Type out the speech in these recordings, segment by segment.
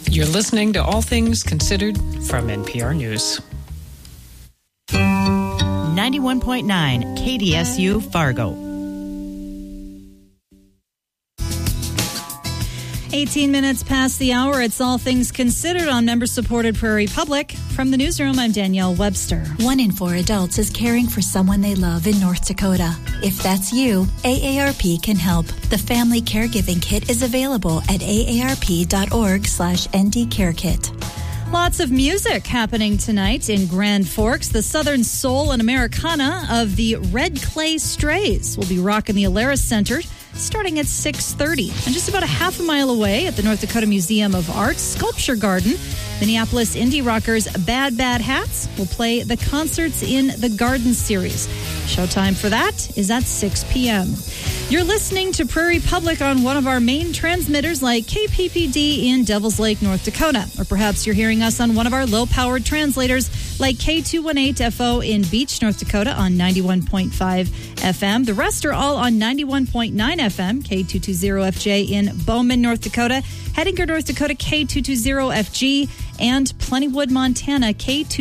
You're listening to All Things Considered from NPR News. 91.9 KDSU Fargo. 18 minutes past the hour. It's All Things Considered on member-supported Prairie Public. From the newsroom, I'm Danielle Webster. 1 in 4 adults is caring for someone they love in North Dakota. If that's you, AARP can help. The Family Caregiving Kit is available at aarp.org/ndcarekit. Lots of music happening tonight in Grand Forks. The Southern Soul and Americana of the Red Clay Strays will be rocking the Alaris Center starting at 6:30. And just about a half a mile away at the North Dakota Museum of Art Sculpture Garden, Minneapolis indie rockers Bad Bad Hats will play the Concerts in the Garden series. Showtime for that is at 6 p.m. You're listening to Prairie Public on one of our main transmitters like KPPD in Devils Lake, North Dakota. Or perhaps you're hearing us on one of our low-powered translators like K218FO in Beach, North Dakota on 91.5 FM. The rest are all on 91.9 FM, K220FJ in Bowman, North Dakota, Hettinger, North Dakota, K220FG, and Plentywood, Montana,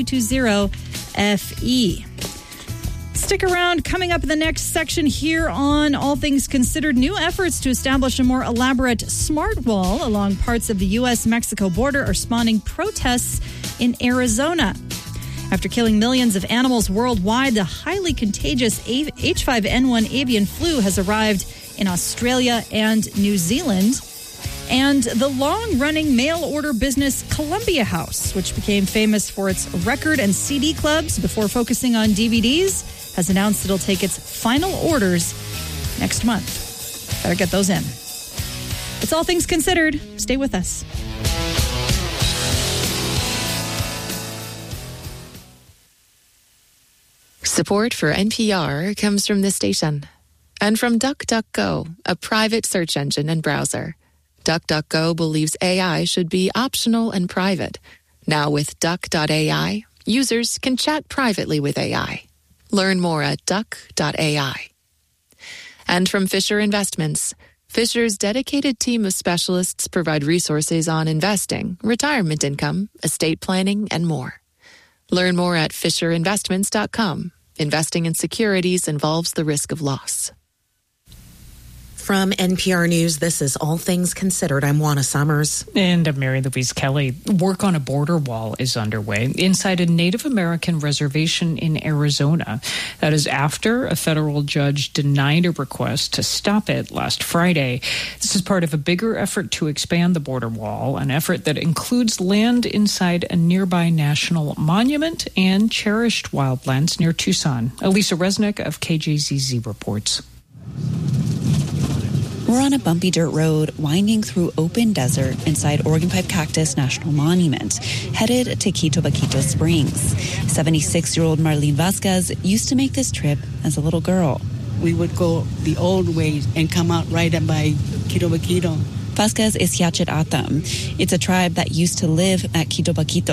K220FE. Stick around. Coming up in the next section here on All Things Considered, new efforts to establish a more elaborate smart wall along parts of the U.S.-Mexico border are spawning protests in Arizona. After killing millions of animals worldwide, the highly contagious H5N1 avian flu has arrived in Australia and New Zealand. And the long-running mail-order business Columbia House, which became famous for its record and CD clubs before focusing on DVDs, has announced it'll take its final orders next month. Better get those in. It's All Things Considered. Stay with us. Support for NPR comes from this station and from DuckDuckGo, a private search engine and browser. DuckDuckGo believes AI should be optional and private. Now with Duck.ai, users can chat privately with AI. Learn more at Duck.ai. And from Fisher Investments, Fisher's dedicated team of specialists provide resources on investing, retirement income, estate planning, and more. Learn more at FisherInvestments.com. Investing in securities involves the risk of loss. From NPR News, this is All Things Considered. I'm Juana Summers. And I'm Mary Louise Kelly. Work on a border wall is underway inside a Native American reservation in Arizona. That is after a federal judge denied a request to stop it last Friday. This is part of a bigger effort to expand the border wall, an effort that includes land inside a nearby national monument and cherished wildlands near Tucson. Elisa Resnick of KJZZ reports. We're on a bumpy dirt road winding through open desert inside Oregon Pipe Cactus National Monument, headed to Quito Baquito Springs. 76-year-old Marlene Vasquez used to make this trip as a little girl. We would go the old way and come out right up by Quito Baquito. Vasquez is Yachet Atam. It's a tribe that used to live at Quito Baquito.